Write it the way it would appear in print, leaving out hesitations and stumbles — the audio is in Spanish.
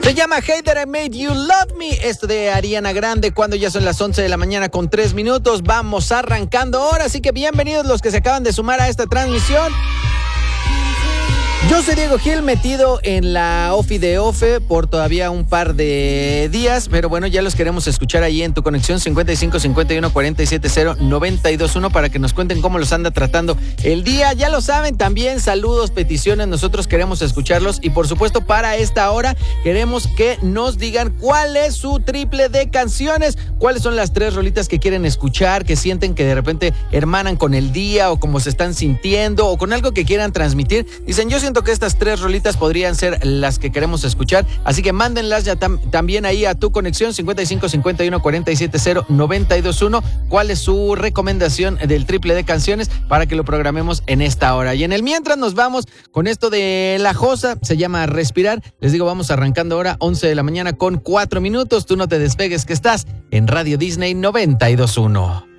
Se llama Hey That I Made You Love Me. Esto de Ariana Grande, cuando ya son las 11 de la mañana con 3 minutos. Vamos arrancando ahora, así que bienvenidos los que se acaban de sumar a esta transmisión. Yo soy Diego Gil, metido en la OFI de OFE por todavía un par de días, pero bueno, ya los queremos escuchar ahí en tu conexión 55 51 47 0 92 1 para que nos cuenten cómo los anda tratando el día. Ya lo saben, también saludos, peticiones, nosotros queremos escucharlos y por supuesto para esta hora queremos que nos digan cuál es su triple de canciones, cuáles son las 3 rolitas que quieren escuchar, que sienten que de repente hermanan con el día o cómo se están sintiendo o con algo que quieran transmitir. Dicen, yo siento que estas 3 rolitas podrían ser las que queremos escuchar, así que mándenlas ya también ahí a tu conexión 55 51 47 0 92 1. ¿Cuál es su recomendación del triple de canciones para que lo programemos en esta hora? Y en el mientras nos vamos con esto de La Josa, se llama Respirar. Les digo, vamos arrancando ahora 11 de la mañana con 4 minutos. Tú no te despegues, que estás en Radio Disney 92.1.